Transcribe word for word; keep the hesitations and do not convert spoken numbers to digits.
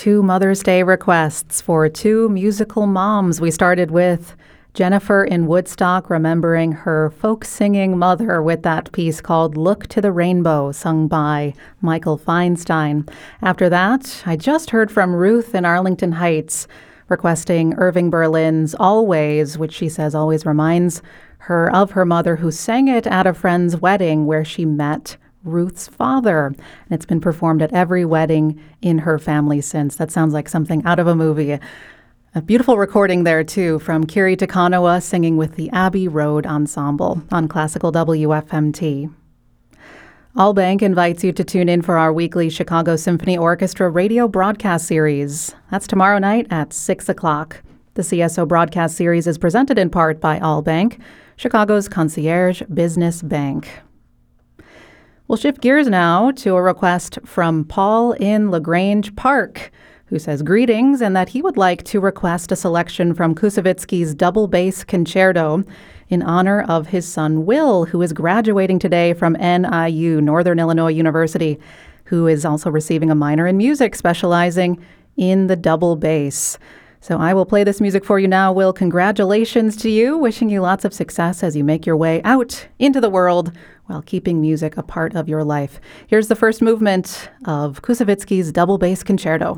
two Mother's Day requests for two musical moms. We started with Jennifer in Woodstock, remembering her folk singing mother with that piece called Look to the Rainbow, sung by Michael Feinstein. After that, I just heard from Ruth in Arlington Heights, requesting Irving Berlin's Always, which she says always reminds her of her mother, who sang it at a friend's wedding where she met Ruth's father. And it's been performed at every wedding in her family since. That sounds like something out of a movie. A beautiful recording there, too, from Kiri Takanawa singing with the Abbey Road Ensemble on Classical W F M T. Allbank invites you to tune in for our weekly Chicago Symphony Orchestra radio broadcast series. That's tomorrow night at six o'clock. The C S O broadcast series is presented in part by Allbank, Chicago's concierge business bank. We'll shift gears now to a request from Paul in LaGrange Park, who says greetings and that he would like to request a selection from Koussevitzky's Double Bass Concerto in honor of his son Will, who is graduating today from N I U, Northern Illinois University, who is also receiving a minor in music, specializing in the double bass. So I will play this music for you now, Will. Congratulations to you. Wishing you lots of success as you make your way out into the world while keeping music a part of your life. Here's the first movement of Koussevitzky's Double Bass Concerto.